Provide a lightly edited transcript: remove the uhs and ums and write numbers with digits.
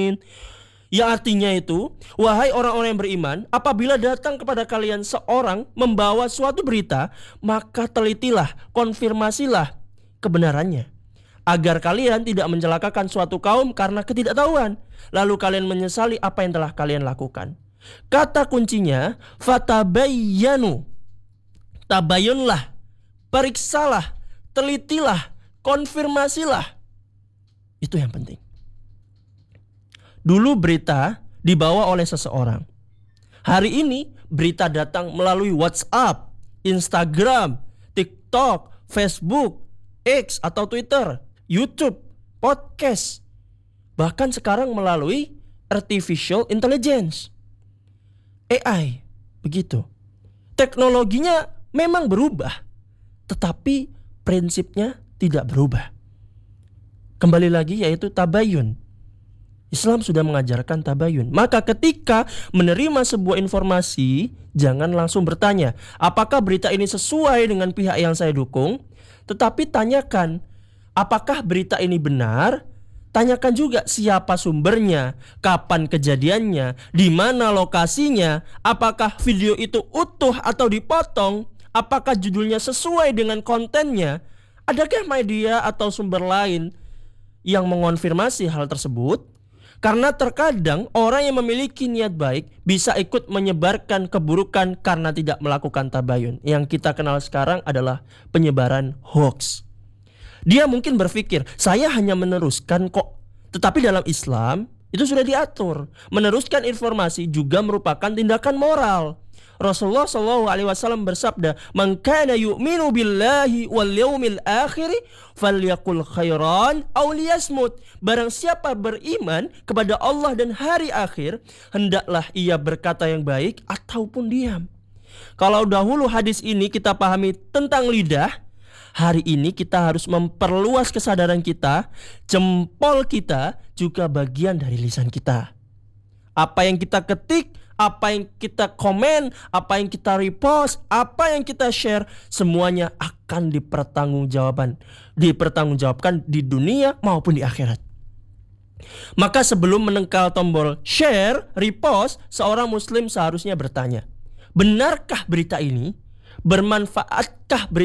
mu'minin. Yang artinya itu, wahai orang-orang yang beriman, apabila datang kepada kalian seorang membawa suatu berita, maka telitilah, konfirmasilah kebenarannya, agar kalian tidak mencelakakan suatu kaum karena ketidaktahuan, lalu kalian menyesali apa yang telah kalian lakukan. Kata kuncinya, fatabayyanu. Tabayunlah, periksalah, telitilah, konfirmasilah. Itu yang penting. Dulu berita dibawa oleh seseorang. Hari ini berita datang melalui WhatsApp, Instagram, TikTok, Facebook, X atau Twitter, YouTube, podcast. Bahkan sekarang melalui artificial intelligence, AI. Begitu. Teknologinya memang berubah, tetapi prinsipnya tidak berubah. Kembali lagi, yaitu tabayun. Islam sudah mengajarkan tabayun. Maka ketika menerima sebuah informasi, jangan langsung bertanya, apakah berita ini sesuai dengan pihak yang saya dukung? Tetapi tanyakan, apakah berita ini benar? Tanyakan juga siapa sumbernya, kapan kejadiannya, di mana lokasinya, apakah video itu utuh atau dipotong, apakah judulnya sesuai dengan kontennya, adakah media atau sumber lain yang mengonfirmasi hal tersebut? Karena terkadang orang yang memiliki niat baik bisa ikut menyebarkan keburukan karena tidak melakukan tabayun. Yang kita kenal sekarang adalah penyebaran hoax. Dia mungkin berpikir, saya hanya meneruskan kok. Tetapi dalam Islam itu sudah diatur. Meneruskan informasi juga merupakan tindakan moral. Rasulullah SAW bersabda, "Man kana yu'minu billahi wal yaumil akhir falyaqul khairan aw liyasmut." Barang siapa beriman kepada Allah dan hari akhir, hendaklah ia berkata yang baik ataupun diam. Kalau dahulu hadis ini kita pahami tentang lidah, hari ini kita harus memperluas kesadaran kita. Jempol kita juga bagian dari lisan kita. Apa yang kita ketik, apa yang kita komen, apa yang kita repost, apa yang kita share, semuanya akan dipertanggungjawabkan di dunia maupun di akhirat. Maka sebelum menengkal tombol share, repost, seorang muslim seharusnya bertanya, benarkah berita ini? Bermanfaatkah berita